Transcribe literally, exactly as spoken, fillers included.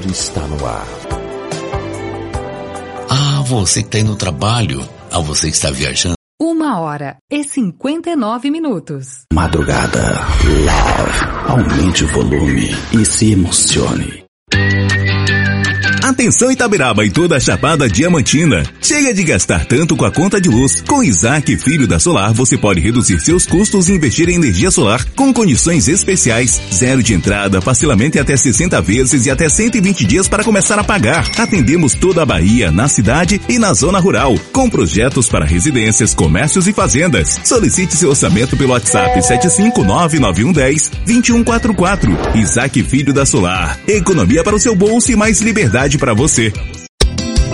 está no ar. Ah, você que está indo no trabalho. Ah, você que está viajando. Uma hora e cinquenta e nove minutos. Madrugada Love. Aumente o volume e se emocione. Atenção Itabiraba e toda a Chapada Diamantina. Chega de gastar tanto com a conta de luz. Com Isaac Filho da Solar, você pode reduzir seus custos e investir em energia solar com condições especiais. Zero de entrada, parcelamento em até sessenta vezes e até cento e vinte dias para começar a pagar. Atendemos toda a Bahia, na cidade e na zona rural, com projetos para residências, comércios e fazendas. Solicite seu orçamento pelo WhatsApp sete cinco nove nove um um zero dois um quatro quatro. Isaac Filho da Solar. Economia para o seu bolso e mais liberdade para você.